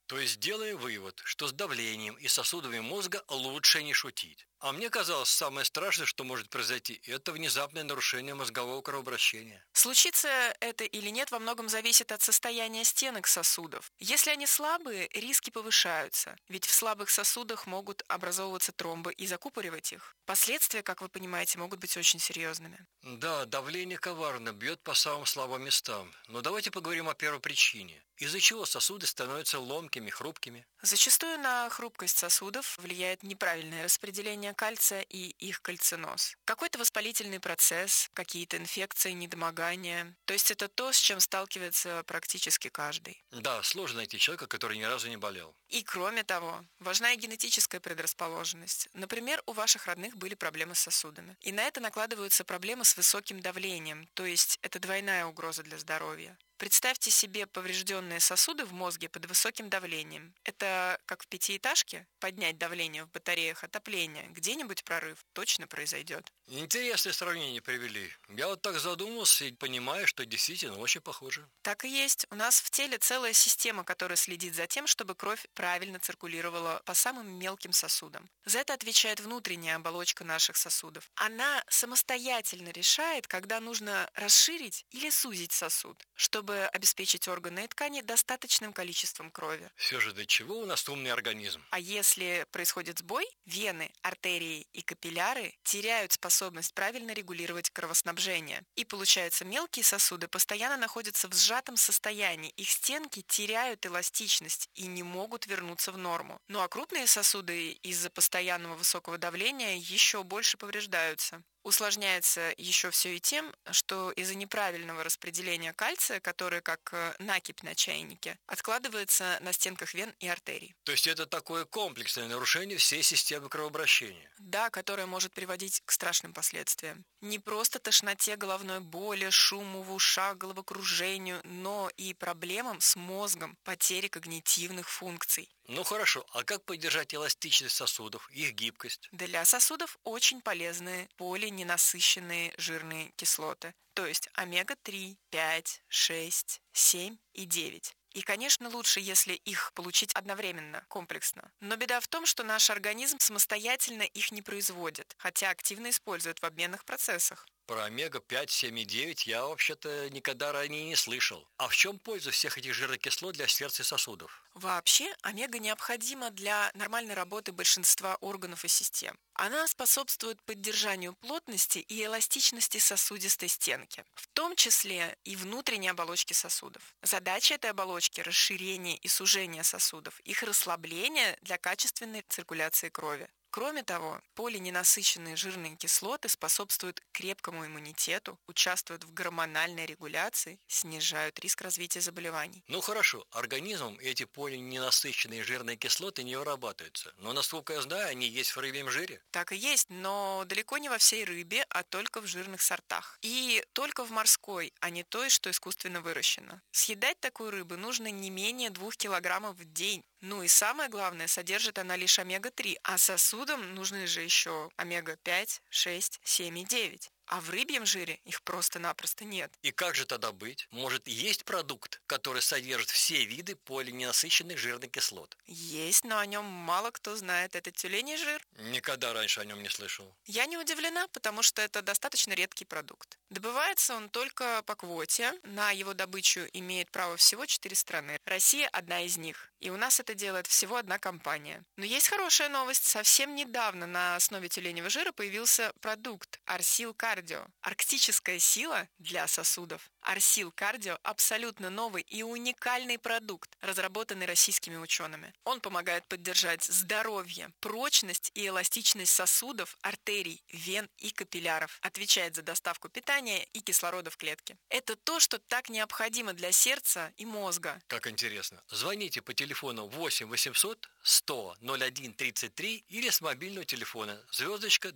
То есть делаем вывод, что с давлением и сосудами мозга лучше не шутить. А мне казалось, самое страшное, что может произойти, это внезапное нарушение мозгового кровообращения. Случится это или нет, во многом зависит от состояния стенок сосудов. Если они слабые, риски повышаются, ведь в слабых сосудах могут образовываться тромбы и закупоривать их. Последствия, как вы понимаете, могут быть очень серьезными. Да, давление коварно, бьет по самым слабым местам. Но давайте поговорим о первой причине. Из-за чего сосуды становятся ломкими, хрупкими? Зачастую на хрупкость сосудов влияет неправильное распределение кальция и их кальциноз. Какой-то воспалительный процесс, какие-то инфекции, недомогания. То есть это то, с чем сталкивается практически каждый. Да, сложно найти человека, который ни разу не болел. И кроме того, важна и генетическая предрасположенность. Например, у ваших родных были проблемы с сосудами. И на это накладываются проблемы с высоким давлением, то есть это двойная угроза для здоровья. Представьте себе поврежденные сосуды в мозге под высоким давлением. Это как в пятиэтажке? Поднять давление в батареях отопления. Где-нибудь прорыв точно произойдет. Интересное сравнение привели. Я вот так задумался и понимаю, что действительно очень похоже. Так и есть. У нас в теле целая система, которая следит за тем, чтобы кровь правильно циркулировала по самым мелким сосудам. За это отвечает внутренняя оболочка наших сосудов. Она самостоятельно решает, когда нужно расширить или сузить сосуд, чтобы обеспечить органы и ткани достаточным количеством крови. Все же до чего у нас умный организм? А если происходит сбой, вены, артерии и капилляры теряют способность правильно регулировать кровоснабжение. И получается, мелкие сосуды постоянно находятся в сжатом состоянии, их стенки теряют эластичность и не могут вернуться в норму. Ну а крупные сосуды из-за постоянного высокого давления еще больше повреждаются. Усложняется еще все и тем, что из-за неправильного распределения кальция, который как накипь на чайнике, откладывается на стенках вен и артерий. То есть это такое комплексное нарушение всей системы кровообращения. Да, которое может приводить к страшным последствиям. Не просто тошноте, головной боли, шуму в ушах, головокружению, но и проблемам с мозгом, потере когнитивных функций. Ну хорошо, а как поддержать эластичность сосудов, их гибкость? Для сосудов очень полезны полиненасыщенные жирные кислоты, то есть омега-3, 5, 6, 7 и 9. И, конечно, лучше, если их получить одновременно, комплексно. Но беда в том, что наш организм самостоятельно их не производит, хотя активно использует в обменных процессах. Про омега-5, 7 и 9 я вообще-то никогда ранее не слышал. А в чем польза всех этих жирных кислот для сердца и сосудов? Вообще, омега необходима для нормальной работы большинства органов и систем. Она способствует поддержанию плотности и эластичности сосудистой стенки, в том числе и внутренней оболочки сосудов. Задача этой оболочки – расширение и сужение сосудов, их расслабление для качественной циркуляции крови. Кроме того, полиненасыщенные жирные кислоты способствуют крепкому иммунитету, участвуют в гормональной регуляции, снижают риск развития заболеваний. Ну хорошо, организмом эти полиненасыщенные жирные кислоты не вырабатываются. Но, насколько я знаю, они есть в рыбьем жире. Так и есть, но далеко не во всей рыбе, а только в жирных сортах. И только в морской, а не той, что искусственно выращено. Съедать такую рыбу нужно не менее 2 килограммов в день. Ну и самое главное, содержит она лишь омега-3, а сосудам нужны же еще омега-5, 6, 7 и 9. А в рыбьем жире их просто-напросто нет. И как же тогда быть? Может, есть продукт, который содержит все виды полиненасыщенных жирных кислот? Есть, но о нем мало кто знает. Это тюленей жир. Никогда раньше о нем не слышал. Я не удивлена, потому что это достаточно редкий продукт. Добывается он только по квоте. На его добычу имеет право всего 4 страны. Россия одна из них. И у нас это делает всего одна компания. Но есть хорошая новость. Совсем недавно на основе тюленевого жира появился продукт Арсил Кардио. Арктическая сила для сосудов. Арсил Кардио – абсолютно новый и уникальный продукт, разработанный российскими учеными. Он помогает поддержать здоровье, прочность и эластичность сосудов, артерий, вен и капилляров. Отвечает за доставку питания и кислорода в клетке. Это то, что так необходимо для сердца и мозга. Как интересно. Звоните по телефону 8 800 100 01 33 или с мобильного телефона звездочка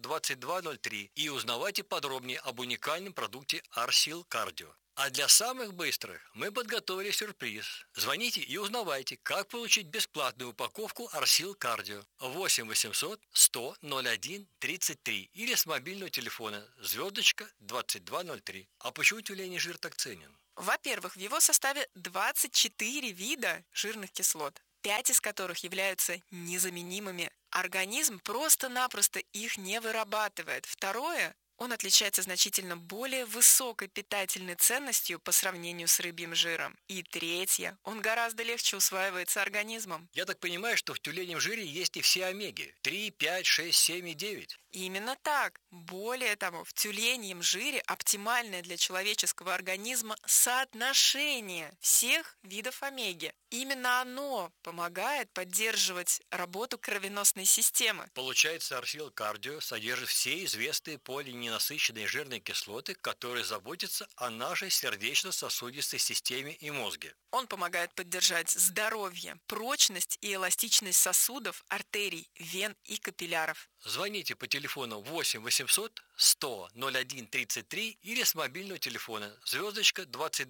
2203 и узнавайте подробнее об уникальном продукте Арсил Кардио. А для самых быстрых мы подготовили сюрприз. Звоните и узнавайте, как получить бесплатную упаковку Арсил Кардио. 8 800 100 01 33 или с мобильного телефона звездочка 2203. А почему тюленей жир так ценен? Во-первых, в его составе 24 вида жирных кислот. 5 из которых являются незаменимыми. Организм просто-напросто их не вырабатывает. Второе, он отличается значительно более высокой питательной ценностью по сравнению с рыбьим жиром. И третье, он гораздо легче усваивается организмом. Я так понимаю, что в тюленем жире есть и все омеги – 3, 5, 6, 7 и 9. Именно так. Более того, в тюленьем жире оптимальное для человеческого организма соотношение всех видов омеги. Именно оно помогает поддерживать работу кровеносной системы. Получается, Арсил Кардио содержит все известные полиненасыщенные жирные кислоты, которые заботятся о нашей сердечно-сосудистой системе и мозге. Он помогает поддержать здоровье, прочность и эластичность сосудов, артерий, вен и капилляров. Звоните по телефону 8 800 100 01 33 или с мобильного телефона звездочка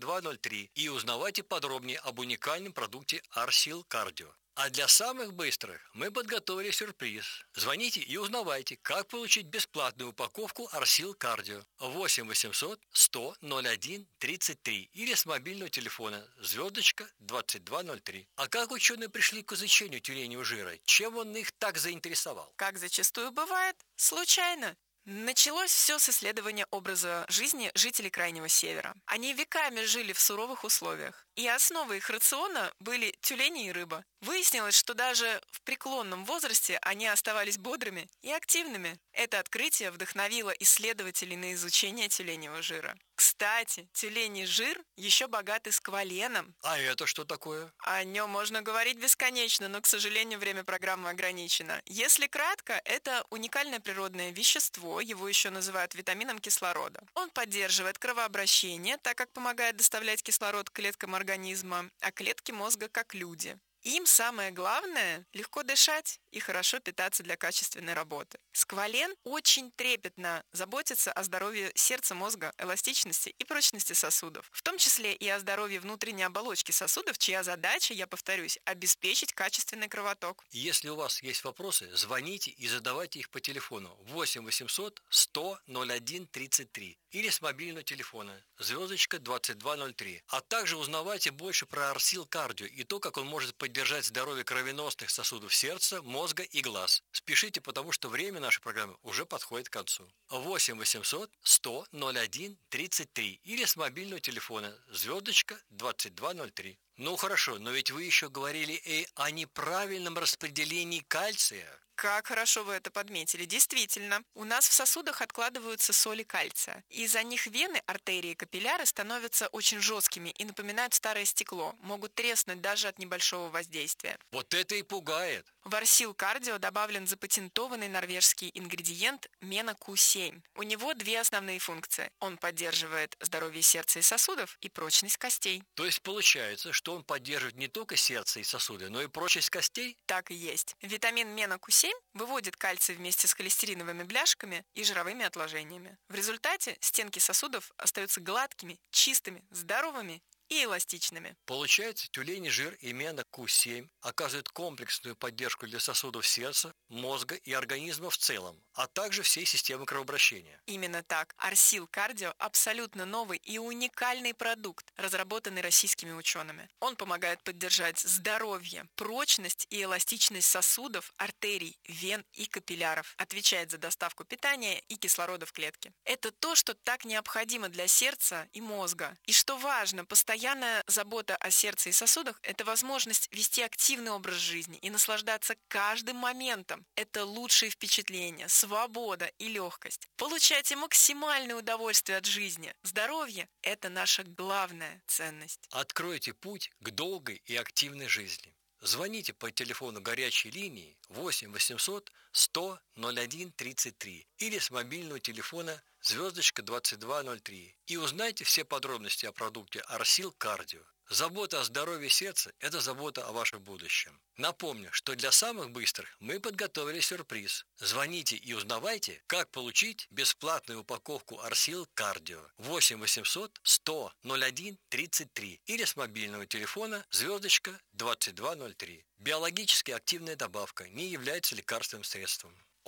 2203 и узнавайте подробнее об уникальном продукте Арсил Кардио. А для самых быстрых мы подготовили сюрприз. Звоните и узнавайте, как получить бесплатную упаковку Арсил Кардио. 8 800 100 01 33 или с мобильного телефона звездочка 2203. А как ученые пришли к изучению тюленевого жира? Чем он их так заинтересовал? Как зачастую бывает, случайно. Началось все с исследования образа жизни жителей Крайнего Севера. Они веками жили в суровых условиях, и основой их рациона были тюлени и рыба. Выяснилось, что даже в преклонном возрасте они оставались бодрыми и активными. Это открытие вдохновило исследователей на изучение тюленевого жира. Кстати, тюленей жир еще богатый скваленом. А это что такое? О нем можно говорить бесконечно, но, к сожалению, время программы ограничено. Если кратко, это уникальное природное вещество, его еще называют витамином кислорода. Он поддерживает кровообращение, так как помогает доставлять кислород к клеткам организма, а клетки мозга как люди. Им самое главное – легко дышать и хорошо питаться для качественной работы. Сквален очень трепетно заботится о здоровье сердца, мозга, эластичности и прочности сосудов, в том числе и о здоровье внутренней оболочки сосудов, чья задача, я повторюсь, обеспечить качественный кровоток. Если у вас есть вопросы, звоните и задавайте их по телефону 8 800 100 01 33 или с мобильного телефона звездочка 2203. А также узнавайте больше про Арсил Кардио и то, как он может поддержать здоровье кровеносных сосудов сердца, мозга и глаз. Спешите, потому что время нашей программы уже подходит к концу. 8 800 100 01 33 или с мобильного телефона звездочка 2203. Ну хорошо, но ведь вы еще говорили и о неправильном распределении кальция. Как хорошо вы это подметили. Действительно, у нас в сосудах откладываются соли кальция. Из-за них вены, артерии и капилляры становятся очень жесткими и напоминают старое стекло, могут треснуть даже от небольшого воздействия. Вот это и пугает. В Арсил Кардио добавлен запатентованный норвежский ингредиент мена Q7. У него две основные функции. Он поддерживает здоровье сердца и сосудов и прочность костей. То есть получается, что он поддерживает не только сердце и сосуды, но и прочность костей? Так и есть. Витамин мена Q7 выводит кальций вместе с холестериновыми бляшками и жировыми отложениями. В результате стенки сосудов остаются гладкими, чистыми, здоровыми и эластичными. Получается, тюленей жир и мена Q7 оказывают комплексную поддержку для сосудов сердца, мозга и организма в целом, а также всей системы кровообращения. Именно так. Арсил Кардио – абсолютно новый и уникальный продукт, разработанный российскими учеными. Он помогает поддержать здоровье, прочность и эластичность сосудов, артерий, вен и капилляров, отвечает за доставку питания и кислорода в клетки. Это то, что так необходимо для сердца и мозга. И что важно, постоянная забота о сердце и сосудах – это возможность вести активный образ жизни и наслаждаться каждым моментом. Это лучшие впечатления, свобода и легкость. Получайте максимальное удовольствие от жизни. Здоровье – это наша главная ценность. Откройте путь к долгой и активной жизни. Звоните по телефону горячей линии 8 800 100 01 33 или с мобильного телефона звездочка 2203 и узнайте все подробности о продукте Арсил Кардио. Забота о здоровье сердца – это забота о вашем будущем. Напомню, что для самых быстрых мы подготовили сюрприз. Звоните и узнавайте, как получить бесплатную упаковку Арсил Кардио 8 800 100 01 33 или с мобильного телефона звездочка 2203. Биологически активная добавка не является лекарственным средством.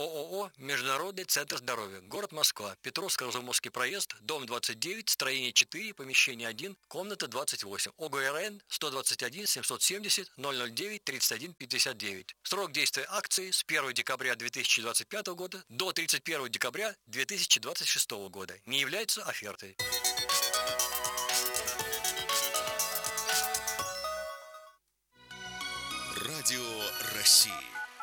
ООО «Международный центр здоровья», город Москва, Петровско-Разумовский проезд, дом 29, строение 4, помещение 1, комната 28, ОГРН 121 770 009 31 59. Срок действия акции с 1 декабря 2025 года до 31 декабря 2026 года. Не является офертой. Радио России.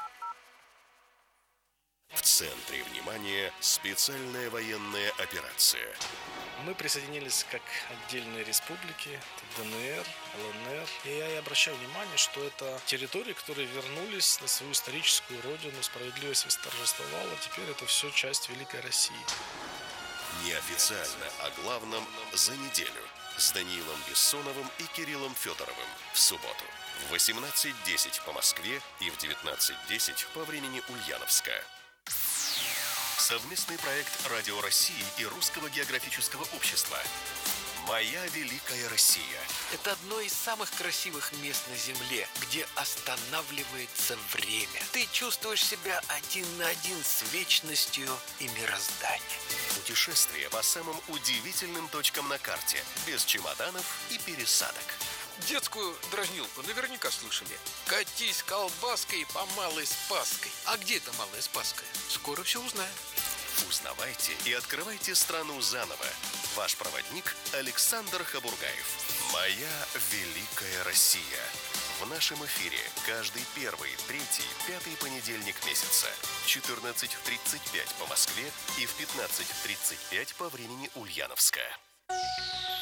В центре внимания специальная военная операция. Мы присоединились как отдельные республики, ДНР, ЛНР. И я обращаю внимание, что это территории, которые вернулись на свою историческую родину, справедливость восторжествовала, теперь это все часть Великой России. Неофициально о главном за неделю с Даниилом Бессоновым и Кириллом Федоровым в субботу в 18:10 по Москве и в 19:10 по времени Ульяновска. Совместный проект Радио России и Русского географического общества. «Моя Великая Россия». Это одно из самых красивых мест на Земле, где останавливается время. Ты чувствуешь себя один на один с вечностью и мирозданием. Путешествие по самым удивительным точкам на карте, без чемоданов и пересадок. Детскую дразнилку наверняка слышали. Катись колбаской по Малой Спасской. А где это Малая Спасская? Скоро все узнаем. Узнавайте и открывайте страну заново. Ваш проводник Александр Хабургаев. «Моя Великая Россия». В нашем эфире каждый первый, третий, пятый понедельник месяца. 14:35 по Москве и в 15:35 по времени Ульяновска.